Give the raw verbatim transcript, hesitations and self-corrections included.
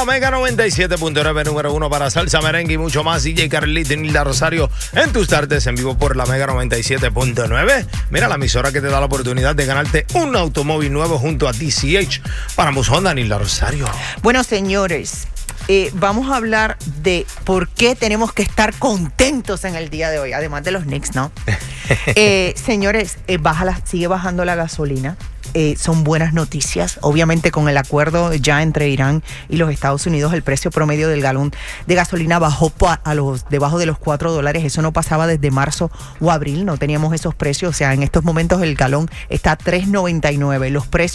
Mega noventa y siete punto nueve, número uno para salsa, merengue y mucho más. D J Carlito y Nilda Rosario en tus tardes en vivo por la Mega noventa y siete punto nueve. Mira, la emisora que te da la oportunidad de ganarte un automóvil nuevo junto a D C H para Musonda, Nilda Rosario. Bueno, señores, eh, vamos a hablar de por qué tenemos que estar contentos en el día de hoy, además de los Knicks, ¿no? eh, señores, eh, baja la, sigue bajando la gasolina. Eh, son buenas noticias. Obviamente, con el acuerdo ya entre Irán y los Estados Unidos, el precio promedio del galón de gasolina bajó a los debajo de los cuatro dólares. Eso no pasaba desde marzo o abril. No teníamos esos precios. O sea, en estos momentos el galón está a tres noventa y nueve. Los precios